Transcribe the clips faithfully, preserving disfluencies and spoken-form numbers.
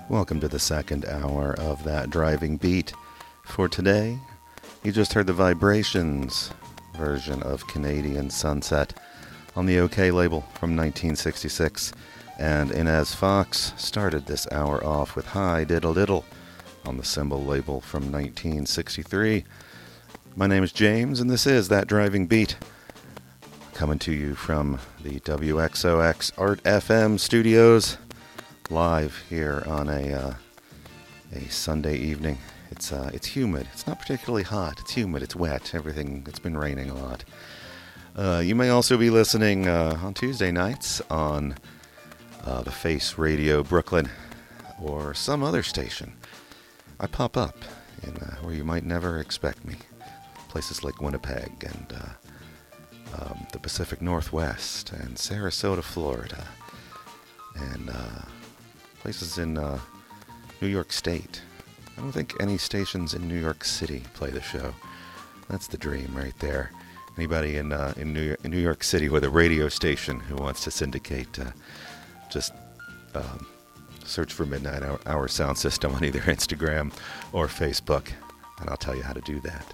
Welcome to the second hour of That Driving Beat. For today, you just heard the Vibrations version of Canadian Sunset on the OK label from nineteen sixty-six, and Inez Fox started this hour off with Hi Diddle Diddle on the Symbol label from nineteen sixty-three. My name is James, and this is That Driving Beat, coming to you from the W X O X Art F M studios, live here on a uh, a Sunday evening. It's uh, it's humid. It's not particularly hot. It's humid. It's wet. Everything. It's been raining a lot. Uh, you may also be listening uh, on Tuesday nights on uh, the Face Radio Brooklyn or some other station. I pop up in uh, where you might never expect me. Places like Winnipeg and uh, um, the Pacific Northwest and Sarasota, Florida, and uh, places in uh, New York State. I don't think any stations in New York City play the show. That's the dream right there. Anybody in uh, in, New York, in New York City with a radio station who wants to syndicate, uh, just um, search for Midnight Hour, Hour Sound System on either Instagram or Facebook, and I'll tell you how to do that.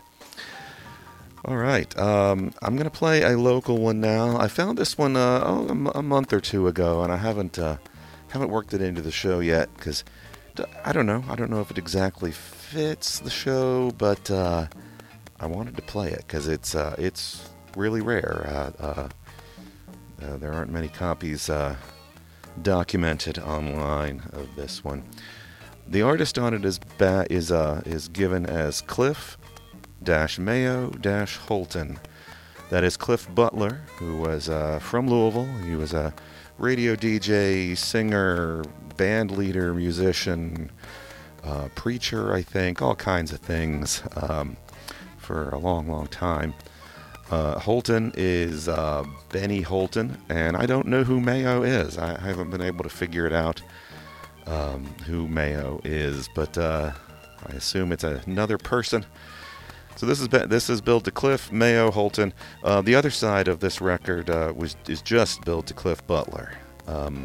All right, um, I'm going to play a local one now. I found this one uh, oh, a, m- a month or two ago, and I haven't uh, haven't worked it into the show yet because I don't know. I don't know if it exactly fits the show, but uh, I wanted to play it because it's uh, it's really rare. Uh, uh, uh, there aren't many copies uh, documented online of this one. The artist on it is ba- is uh, is given as Cliff Dash Mayo Dash Holton. That is Cliff Butler, who was uh, from Louisville. He was a radio D J, singer, band leader, musician, uh, preacher, I think, all kinds of things um, for a long, long time. Uh, Holton is uh, Benny Holton, and I don't know who Mayo is. I haven't been able to figure it out um, who Mayo is, but uh, I assume it's another person. So this is this is billed to Cliff Mayo Holton. Uh, the other side of this record uh, was is just billed to Cliff Butler. Um,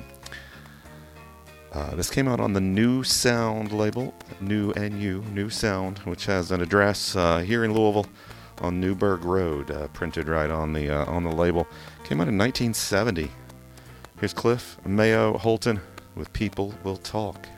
uh, this came out on the New Sound label, New N U, New Sound, which has an address uh, here in Louisville on Newburgh Road, uh, printed right on the uh, on the label. Came out in nineteen seventy. Here's Cliff Mayo Holton with People Will Talk.